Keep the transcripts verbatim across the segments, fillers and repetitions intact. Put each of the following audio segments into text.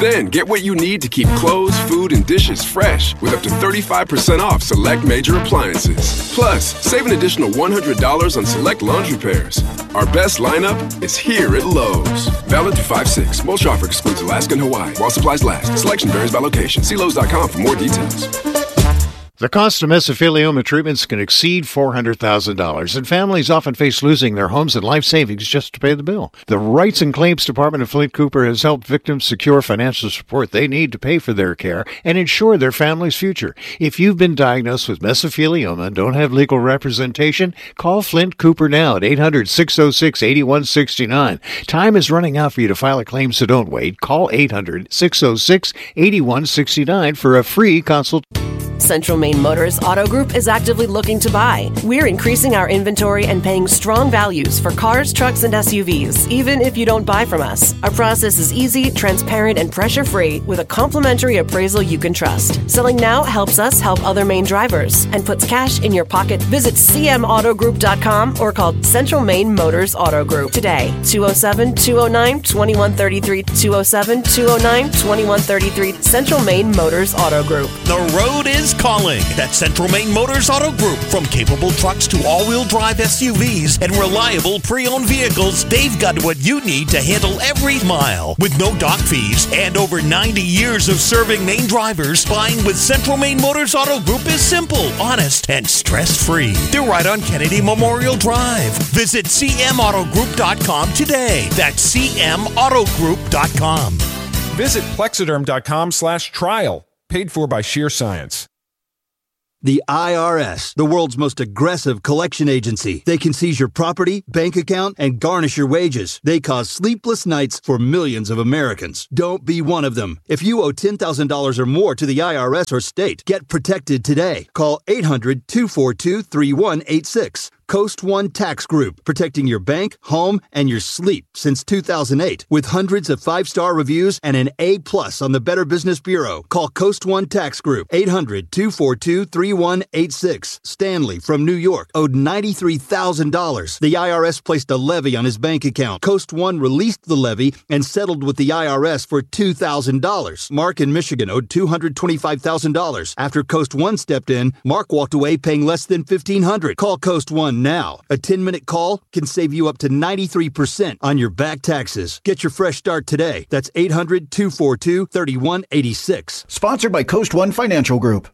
Then get what you need to keep clothes, food, and dishes fresh with up to thirty-five percent off select major appliances. Plus, save an additional one hundred dollars on select laundry pairs. Our best lineup is here at Lowe's. Valid through five six. Most offer excludes Alaska and Hawaii while supplies last. Selection varies by location. See Lowe's dot com for more details. The cost of mesothelioma treatments can exceed four hundred thousand dollars, and families often face losing their homes and life savings just to pay the bill. The Rights and Claims Department of Flint Cooper has helped victims secure financial support they need to pay for their care and ensure their family's future. If you've been diagnosed with mesothelioma and don't have legal representation, call Flint Cooper now at eight hundred, six oh six, eight one six nine. Time is running out for you to file a claim, so don't wait. Call eight hundred, six oh six, eight one six nine for a free consult. Central Maine Motors Auto Group is actively looking to buy. We're increasing our inventory and paying strong values for cars, trucks, and S U Vs, even if you don't buy from us. Our process is easy, transparent, and pressure-free with a complimentary appraisal you can trust. Selling now helps us help other Maine drivers and puts cash in your pocket. Visit c m auto group dot com or call Central Maine Motors Auto Group today. two oh seven, two oh nine, two one three three, two oh seven, two oh nine, two one three three. Central Maine Motors Auto Group. The road is calling. That's Central Maine Motors Auto Group. From capable trucks to all-wheel drive S U Vs and reliable pre-owned vehicles, they've got what you need to handle every mile. With no dock fees and over ninety years of serving Maine drivers, buying with Central Maine Motors Auto Group is simple, honest, and stress-free. They're right on Kennedy Memorial Drive. Visit c m auto group dot com today. That's c m auto group dot com. Visit plexiderm.com slash trial. Paid for by Sheer Science. The I R S, the world's most aggressive collection agency. They can seize your property, bank account, and garnish your wages. They cause sleepless nights for millions of Americans. Don't be one of them. If you owe ten thousand dollars or more to the I R S or state, get protected today. Call eight hundred, two four two, three one eight six. Coast One Tax Group, protecting your bank, home, and your sleep since two thousand eight. With hundreds of five-star reviews and an A plus on the Better Business Bureau. Call Coast One Tax Group, eight hundred, two four two, three one eight six. Stanley from New York owed ninety-three thousand dollars. The I R S placed a levy on his bank account. Coast One released the levy and settled with the I R S for two thousand dollars. Mark in Michigan owed two hundred twenty-five thousand dollars. After Coast One stepped in, Mark walked away paying less than fifteen hundred dollars. Call Coast One now. A ten-minute call can save you up to ninety-three percent on your back taxes. Get your fresh start today. That's eight hundred, two four two, three one eight six. Sponsored by Coast One Financial Group.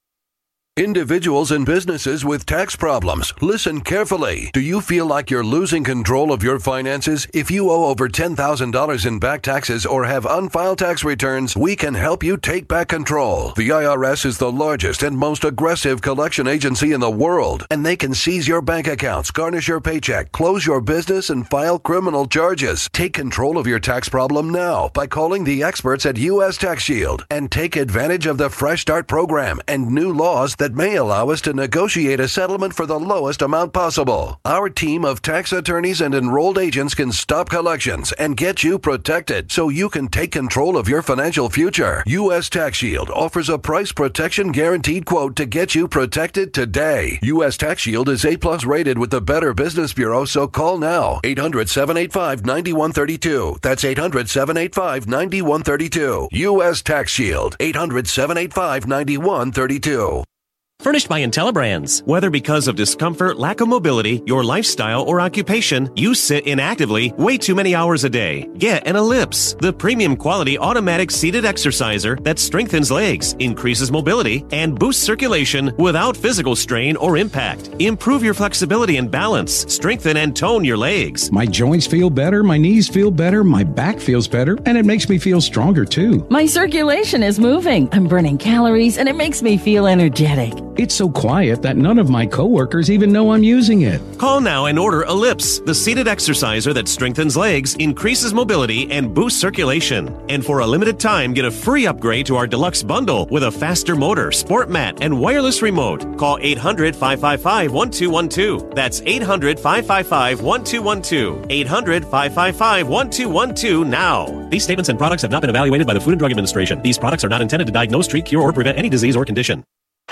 Individuals and businesses with tax problems, listen carefully. Do you feel like you're losing control of your finances? If you owe over ten thousand dollars in back taxes or have unfiled tax returns, we can help you take back control. The I R S is the largest and most aggressive collection agency in the world, and they can seize your bank accounts, garnish your paycheck, close your business, and file criminal charges. Take control of your tax problem now by calling the experts at U S Tax Shield and take advantage of the Fresh Start program and new laws that may allow us to negotiate a settlement for the lowest amount possible. Our team of tax attorneys and enrolled agents can stop collections and get you protected so you can take control of your financial future. U S Tax Shield offers a price protection guaranteed quote to get you protected today. U S Tax Shield is A plus rated with the Better Business Bureau, so call now. eight hundred, seven eight five, nine one three two. That's eight hundred, seven eight five, nine one three two. U S Tax Shield. eight hundred, seven eight five, nine one three two. Furnished by IntelliBrands. Whether because of discomfort, lack of mobility, your lifestyle, or occupation, you sit inactively way too many hours a day. Get an Ellipse, the premium quality automatic seated exerciser that strengthens legs, increases mobility, and boosts circulation without physical strain or impact. Improve your flexibility and balance. Strengthen and tone your legs. My joints feel better, my knees feel better, my back feels better, and it makes me feel stronger too. My circulation is moving. I'm burning calories, and it makes me feel energetic. It's so quiet that none of my coworkers even know I'm using it. Call now and order Ellipse, the seated exerciser that strengthens legs, increases mobility, and boosts circulation. And for a limited time, get a free upgrade to our deluxe bundle with a faster motor, sport mat, and wireless remote. Call eight hundred, five five five, one two one two. That's eight hundred, five five five, one two one two. eight hundred, five five five, one two one two now. These statements and products have not been evaluated by the Food and Drug Administration. These products are not intended to diagnose, treat, cure, or prevent any disease or condition.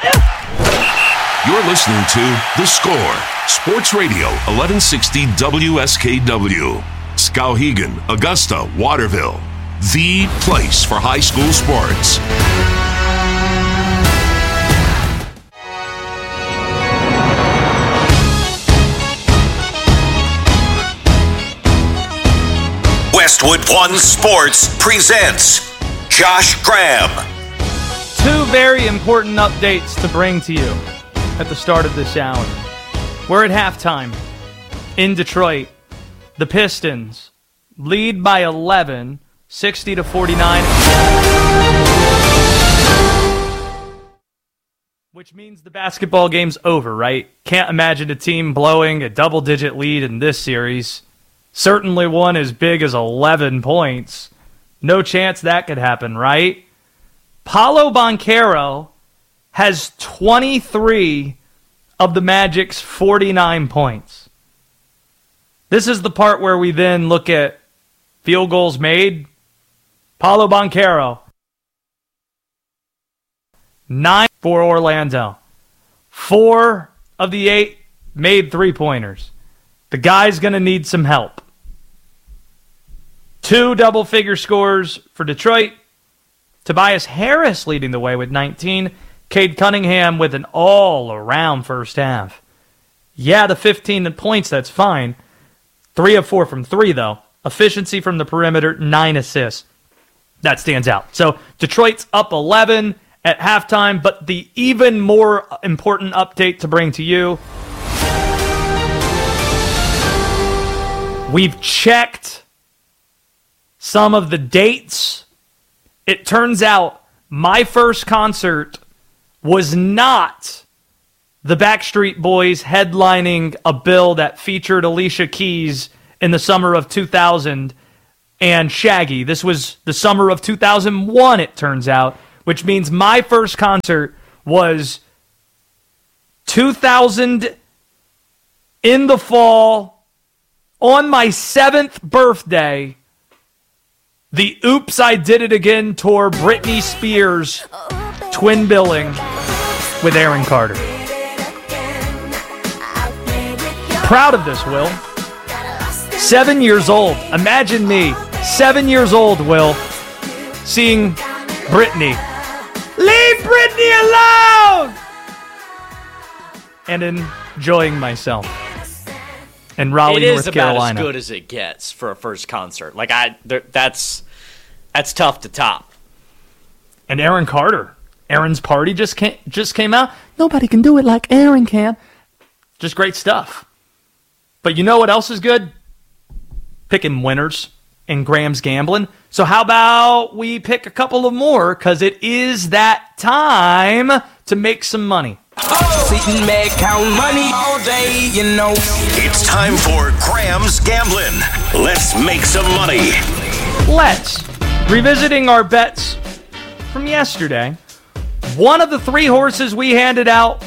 You're listening to The Score, Sports Radio, eleven sixty W S K W. Skowhegan, Augusta, Waterville. the place for high school sports. Westwood One Sports presents Josh Graham. Two very important updates to bring to you at the start of this hour. We're at halftime in Detroit. The Pistons lead by eleven, sixty to forty-nine. Which means the basketball game's over, right? Can't imagine a team blowing a double-digit lead in this series. Certainly one as big as eleven points. No chance that could happen, right? Paolo Banchero has twenty-three of the Magic's forty-nine points. This is the part where we then look at field goals made. Paolo Banchero, nine for Orlando. Four of the eight made three-pointers. The guy's going to need some help. Two double-figure scores for Detroit. Tobias Harris leading the way with nineteen. Cade Cunningham with an all-around first half. Yeah, the fifteen points, that's fine. Three of four from three, though. Efficiency from the perimeter, nine assists. That stands out. So Detroit's up eleven at halftime, but the even more important update to bring to you, we've checked some of the dates. It turns out my first concert was not the Backstreet Boys headlining a bill that featured Alicia Keys in the summer of two thousand and Shaggy. This was the summer of two thousand one, it turns out, which means my first concert was two thousand in the fall on my seventh birthday. The Oops, I Did It Again tour, Britney Spears twin billing with Aaron Carter. Proud of this, Will. Seven years old. Imagine me, seven years old, Will, seeing Britney. Leave Britney alone! And enjoying myself. In Raleigh, It is North about Carolina. as good as it gets for a first concert. Like I, there, that's that's tough to top. And Aaron Carter, Aaron's Party just came, just came out. Nobody can do it like Aaron can. Just great stuff. But you know what else is good? Picking winners in Graham's Gambling. So how about we pick a couple of more, because it is that time to make some money. Sitting back, count money all day, you know. It's time for Graham's Gambling. Let's make some money. Let's. Revisiting our bets from yesterday, one of the three horses we handed out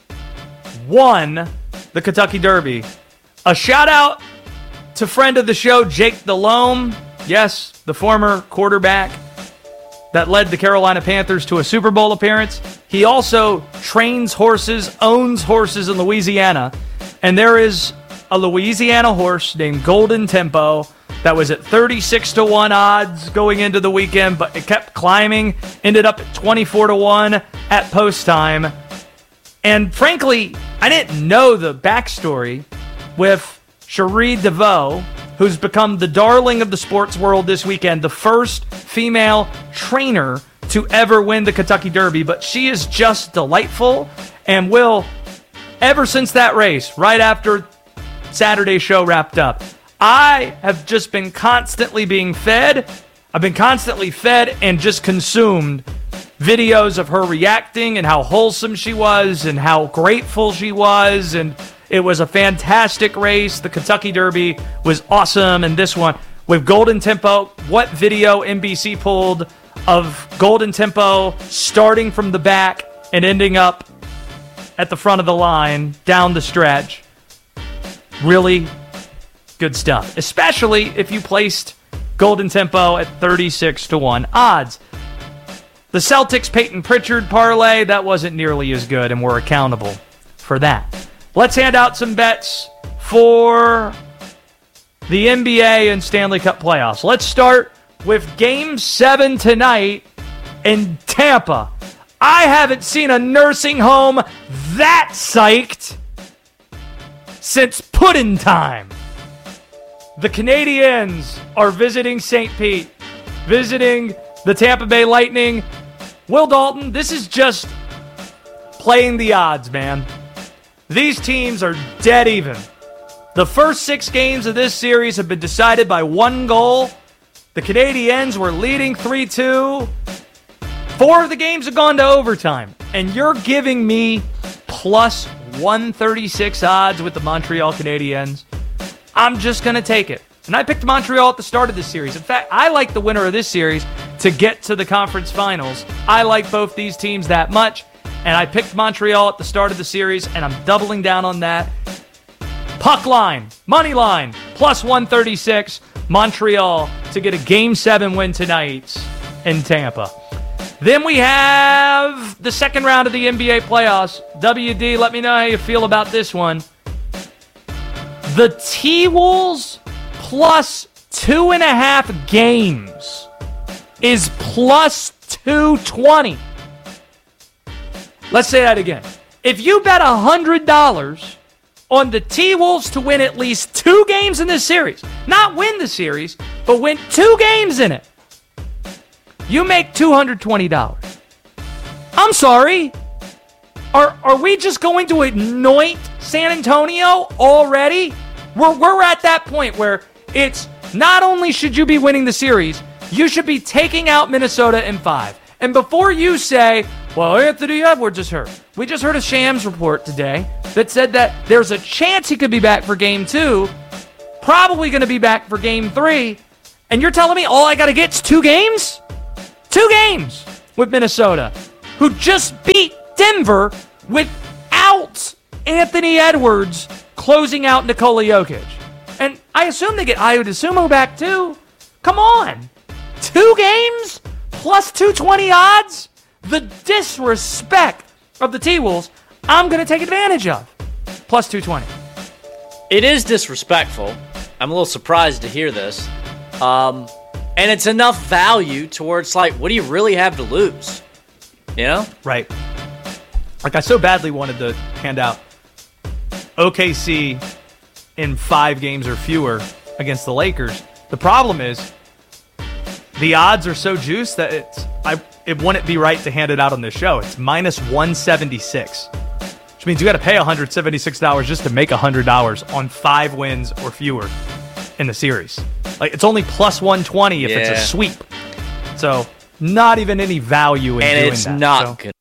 won the Kentucky Derby. A shout out to friend of the show, Jake Delhomme. Yes, the former quarterback that led the Carolina Panthers to a Super Bowl appearance. He also trains horses, owns horses in Louisiana. And there is a Louisiana horse named Golden Tempo that was at thirty-six to one odds going into the weekend, but it kept climbing, ended up at twenty-four to one at post time. And frankly, I didn't know the backstory with Cherie DeVoe, who's become the darling of the sports world this weekend, the first female trainer to ever win the Kentucky Derby. But she is just delightful and will, ever since that race, right after Saturday's show wrapped up, I have just been constantly being fed. I've been constantly fed and just consumed videos of her reacting and how wholesome she was and how grateful she was. And it was a fantastic race. The Kentucky Derby was awesome. And this one with Golden Tempo, what video N B C pulled of Golden Tempo starting from the back and ending up at the front of the line down the stretch. Really good stuff, especially if you placed Golden Tempo at thirty-six to one odds. The Celtics Peyton Pritchard parlay, that wasn't nearly as good, and we're accountable for that. Let's hand out some bets for the N B A and Stanley Cup playoffs. Let's start with Game seven tonight in Tampa. I haven't seen a nursing home that psyched since pudding time. The Canadiens are visiting Saint Pete, visiting the Tampa Bay Lightning. Will Dalton, this is just playing the odds, man. These teams are dead even. The first six games of this series have been decided by one goal. The Canadiens were leading three two. Four of the games have gone to overtime. And you're giving me plus one thirty-six odds with the Montreal Canadiens. I'm just going to take it. And I picked Montreal at the start of this series. In fact, I like the winner of this series to get to the conference finals. I like both these teams that much. And I picked Montreal at the start of the series, and I'm doubling down on that. Puck line, money line, plus one thirty-six. Montreal to get a Game seven win tonight in Tampa. Then we have the second round of the N B A playoffs. W D, let me know how you feel about this one. The T-Wolves plus two and a half games is plus two twenty. Let's say that again. If you bet one hundred dollars on the T-Wolves to win at least two games in this series, not win the series, but win two games in it, you make two hundred twenty dollars. I'm sorry. Are are we just going to anoint San Antonio already? We're, we're at that point where it's not only should you be winning the series, you should be taking out Minnesota in five. And before you say, well, Anthony Edwards is hurt. We just heard a Shams report today that said that there's a chance he could be back for game two, probably going to be back for game three. And you're telling me all I got to get is two games? Two games with Minnesota, who just beat Denver without Anthony Edwards closing out Nikola Jokic. And I assume they get Ayo Dosunmu back too. Come on. Two games plus two twenty odds? The disrespect of the T-Wolves, I'm going to take advantage of. Plus two twenty. It is disrespectful. I'm a little surprised to hear this. Um, and it's enough value towards, like, what do you really have to lose? You know? Right. Like, I so badly wanted to hand out O K C in five games or fewer against the Lakers. The problem is the odds are so juiced that it's I it wouldn't be right to hand it out on this show. It's minus one seventy-six, which means you got to pay one hundred seventy-six dollars just to make one hundred dollars on five wins or fewer in the series. Like, it's only plus one twenty if yeah. it's a sweep. So not even any value in and doing it's that. not so. going